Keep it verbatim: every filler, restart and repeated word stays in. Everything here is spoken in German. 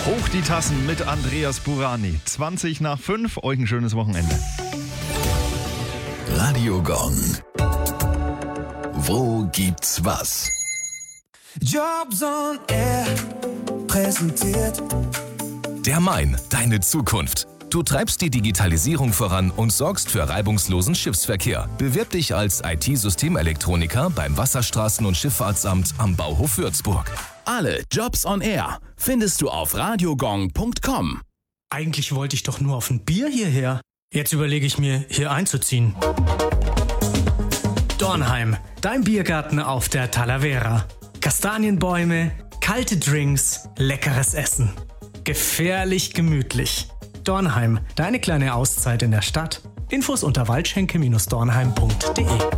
Hoch die Tassen mit Andreas Burani. zwanzig nach fünf, euch ein schönes Wochenende. Radio Gong. Wo gibt's was? Jobs on Air präsentiert Der Main, deine Zukunft. Du treibst die Digitalisierung voran und sorgst für reibungslosen Schiffsverkehr. Bewirb dich als I T-Systemelektroniker beim Wasserstraßen- und Schifffahrtsamt am Bauhof Würzburg. Alle Jobs on Air findest du auf radiogong punkt com. Eigentlich wollte ich doch nur auf ein Bier hierher. Jetzt überlege ich mir, hier einzuziehen. Dornheim, dein Biergarten auf der Talavera. Kastanienbäume, kalte Drinks, leckeres Essen. Gefährlich gemütlich. Dornheim, deine kleine Auszeit in der Stadt. Infos unter waldschenke Bindestrich dornheim punkt de.